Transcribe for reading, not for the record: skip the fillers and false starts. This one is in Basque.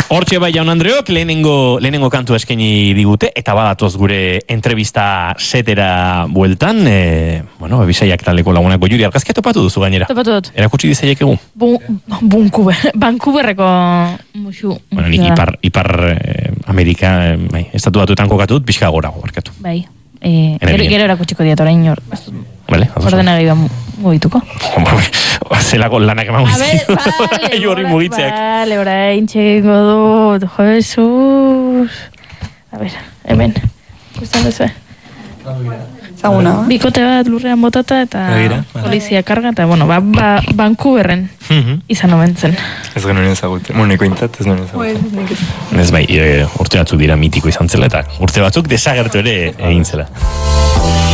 Hortxe bai jaun Andreok, lehenengo kantu eskaini digute, eta badatoz gure entrevista setera bueltan, bisaiak taldeko lagunak Juri Argazkia topatu duzu gainera. Topatu dut. Erakutsi dizaiek egu? Vancouverreko musu. Bueno, nik ipar Amerika, estatu batuetan kokatut, pixka gorago barkatu. Bai. Gero erakutsiko diat orain hor. Vale, ordena gai mugituko. Zelako lanak eman guztitu. Horri mugitzeak. Vale, orain txegingo dut. Jesus. A ver, hemen. Gustan duzu. Zaguna. Bikote bat lurrean botata eta polizia karga eta, Vancouverren izan omentzen. Ez genuen ezagute. Moneko intzat, ez genuen ezagute. Ez bai, urte batzuk dira mitiko izan zela eta urte batzuk desagertu ere egin zela.